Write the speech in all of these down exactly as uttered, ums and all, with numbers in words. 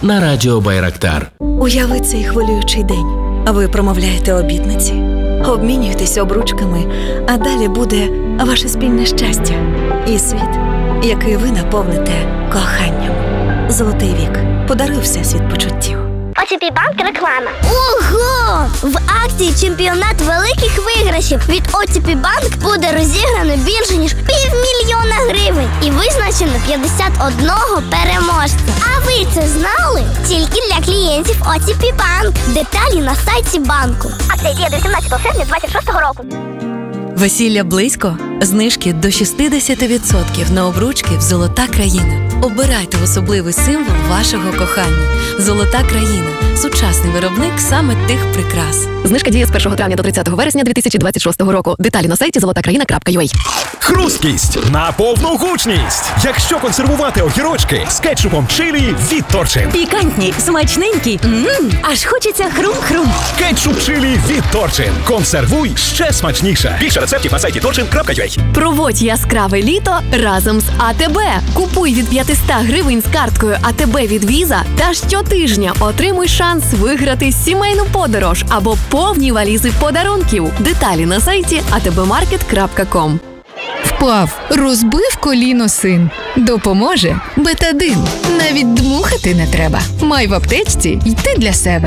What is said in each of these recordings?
на радіо Байрактар. Уяви цей хвилюючий день. А ви промовляєте обітниці, обмінюєтесь обручками, а далі буде ваше спільне щастя і світ, який ви наповните коханням. Золотий вік. Подаруй всесвіт почуттів. о те пі Банк реклама. Ого! В акції «Чемпіонат великих виграшів» від о те пі Банк буде розіграно більше, ніж півмільйона гривень і визначено п'ятдесят одного переможця. А ви це знали? Тільки для клієнтів о те пі Банк. Деталі на сайті банку. Акція діє до сімнадцятого серпня двадцять шостого року. Весілля близько? Знижки до шістдесят відсотків на обручки в «Золота країна». Обирайте особливий символ вашого кохання. «Золота країна» – сучасний виробник саме тих прикрас. Знижка діє з першого травня до тридцятого вересня дві тисячі двадцять шостого року. Деталі на сайті золота країна крапка ю а. Хрусткість на повну гучність. Якщо консервувати огірочки з кетчупом чилі від Торчин. Пікантні, смачненькі. Ммм, аж хочеться хрум-хрум. Кетчуп чилі від Торчин. Консервуй ще смачніше. Більше рецептів на сайті торчин крапка ю а. Проводь яскраве літо разом з а те бе. Купуй від п'ятсот гривень з карткою а те бе від Віза та щотижня отримуй шанс виграти сімейну подорож або повні валізи подарунків. Деталі на сайті а те бе маркет крапка ком. Впав, розбив коліно син. Допоможе Бетадин. Навіть дмухати не треба. Май в аптечці й ти для себе.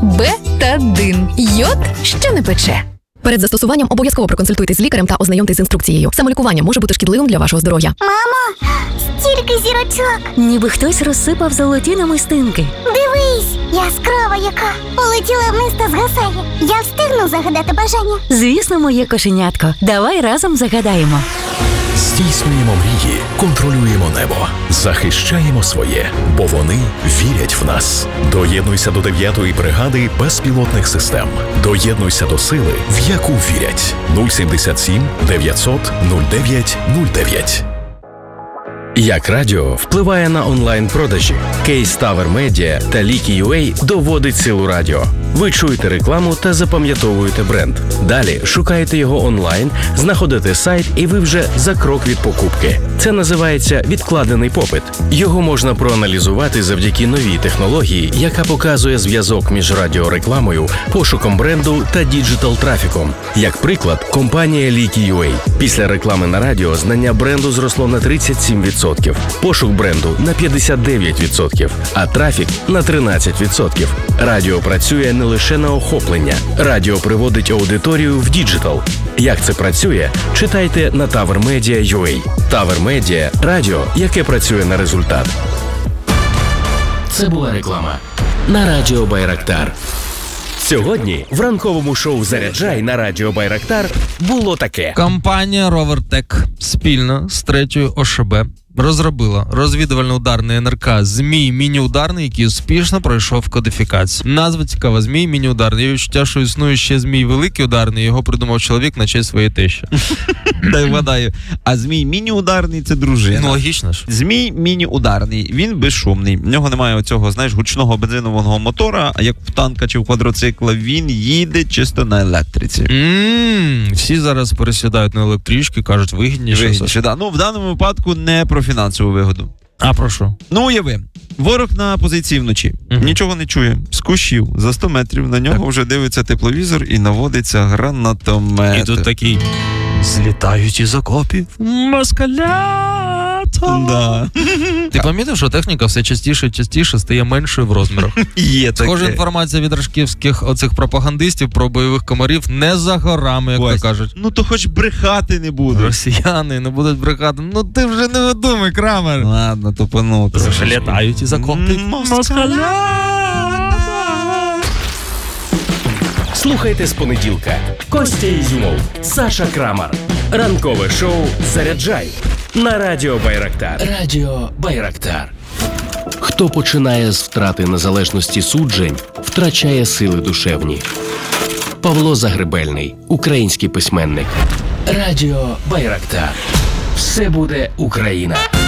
Бетадин. Йод, що не пече. Перед застосуванням обов'язково проконсультуйтесь з лікарем та ознайомтесь з інструкцією. Самолікування може бути шкідливим для вашого здоров'я. Мамо, стільки зірочок. Ніби хтось розсипав золоті намистинки. Дивись, яскрава яка. Полетіла вниз та згасає. Я встигну загадати бажання. Звісно, моє кошенятко. Давай разом загадаємо. Здійснюємо мрії, контролюємо небо, захищаємо своє, бо вони вірять в нас. Доєднуйся до дев'ятої бригади безпілотних систем. Доєднуйся до сили, в яку вірять. нуль сімдесят сім дев'ятсот нуль дев'ять нуль дев'ять. Як радіо впливає на онлайн-продажі? Кейс Tower Media та Лікі ю а доводить силу радіо. Ви чуєте рекламу та запам'ятовуєте бренд. Далі шукаєте його онлайн, знаходите сайт і ви вже за крок від покупки. Це називається відкладений попит. Його можна проаналізувати завдяки новій технології, яка показує зв'язок між радіорекламою, пошуком бренду та діджитал-трафіком. Як приклад, компанія Лікі ю а. Після реклами на радіо знання бренду зросло на тридцять сім відсотків, пошук бренду на п'ятдесят дев'ять відсотків, а трафік на тринадцять відсотків. Радіо працює не лише на охоплення. Радіо приводить аудиторію в діджитал. Як це працює, читайте на Tower Media крапка ю а. Tower Media – радіо, яке працює на результат. Це була реклама на радіо Байрактар. Сьогодні в ранковому шоу «Заряджай» на радіо Байрактар було таке. Компанія Ровертек спільно з третьою о еш бе розробила розвідувально-ударний ен ер ка «Змій міні-ударний», який успішно пройшов кодифікацію. Назва цікава – «Змій міні-ударний». Є відчуття, що існує ще «Змій великий ударний», його придумав чоловік на честь своєї тещі. Дай вгадаю. А змій міні-ударний – це дружина. Ну, логічно ж. Змій міні-ударний. Він безшумний. В нього немає оцього, знаєш, гучного бензинового мотора, а як в танка чи в квадроцикла, він їде чисто на електриці. Ммм, всі зараз пересідають на електрички, кажуть, вигідніше. Вигідніше, да. Ну, в даному випадку не про фінансову вигоду. А про що? Ну, уяви. Ворог на позиції вночі. Угу. Нічого не чує. З кущів за сто метрів на нього так. вже дивиться тепловізор і наводиться гранатомет. І тут такий: злітають із окопів москалята. Да. Ти помітив, що техніка все частіше і частіше стає меншою в розмірах? Є таке. Схожа інформація від рашківських оцих пропагандистів про бойових комарів не за горами, як Ось. то кажуть. Ну то хоч брехати не будуть. Росіяни не будуть брехати. Ну ти вже не видумай, Крамер. Ладно, то понуто. Вже літають із окопів москалята. Слухайте з понеділка. Костя Ізюмов, Саша Крамар. Ранкове шоу «Заряджай» на радіо Байрактар. Радіо Байрактар. Хто починає з втрати незалежності суджень, втрачає сили душевні. Павло Загребельний, український письменник. Радіо Байрактар. Все буде Україна.